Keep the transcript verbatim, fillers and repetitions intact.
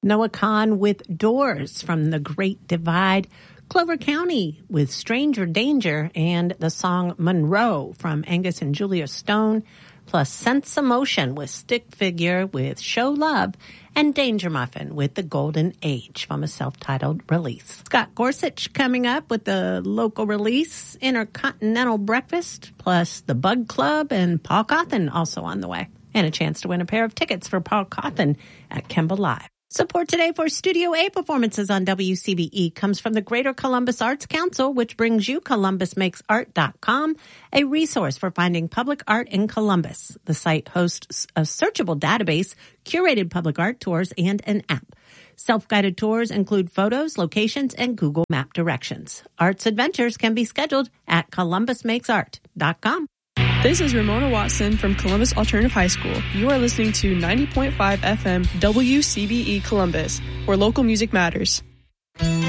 Noah Kahn with Doors from The Great Divide. Clover County with Stranger Danger, and the song Monroe from Angus and Julia Stone, plus Sense Emotion with Stick Figure with Show Love, and Danger Muffin with The Golden Age from a self-titled release. Scott Gorsuch coming up with the local release, Intercontinental Breakfast, plus The Bug Club, and Paul Cawthon also on the way. And a chance to win a pair of tickets for Paul Cawthon at Kemba Live. Support today for Studio A performances on W C B E comes from the Greater Columbus Arts Council, which brings you Columbus Makes Art dot com, a resource for finding public art in Columbus. The site hosts a searchable database, curated public art tours, and an app. Self-guided tours include photos, locations, and Google Map directions. Arts adventures can be scheduled at Columbus Makes Art dot com. This is Ramona Watson from Columbus Alternative High School. You are listening to ninety point five F M W C B E Columbus, where local music matters.